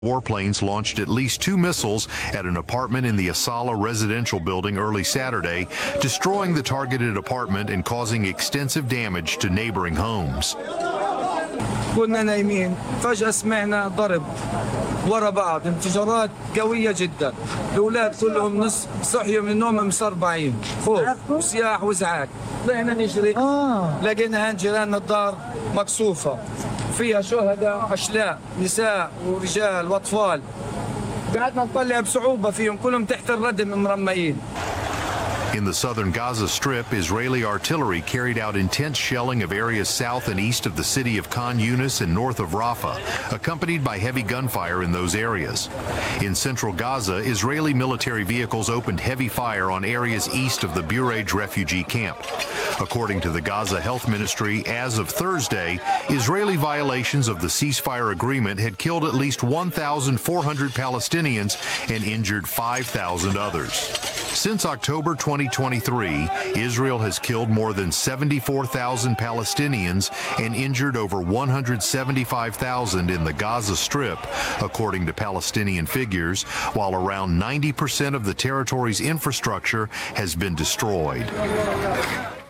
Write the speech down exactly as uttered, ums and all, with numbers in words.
Warplanes launched at least two missiles at an apartment in the Asala residential building early Saturday, destroying the targeted apartment and causing extensive damage to neighboring homes. كنا نايمين فجأة سمعنا ضرب ورا بعض انفجارات قوية جدا. الأولاد كلهم نص صحيوا من النوم مسربعين خوف وصياح وازعاج. طلعنا نجري لقينا هان جيراننا الدار مقصوفة فيها شهداء أشلاء نساء ورجال وأطفال. قعدنا نطلع بصعوبة فيهم كلهم تحت الردم مرميين. In the southern Gaza Strip, Israeli artillery carried out intense shelling of areas south and east of the city of Khan Yunis and north of Rafah, accompanied by heavy gunfire in those areas. In central Gaza, Israeli military vehicles opened heavy fire on areas east of the Burej refugee camp. According to the Gaza Health Ministry, as of Thursday, Israeli violations of the ceasefire agreement had killed at least one thousand four hundred Palestinians and injured five thousand others. Since October twenty twenty-three, Israel has killed more than seventy-four thousand Palestinians and injured over one hundred seventy-five thousand in the Gaza Strip, according to Palestinian figures, while around ninety percent of the territory's infrastructure has been destroyed.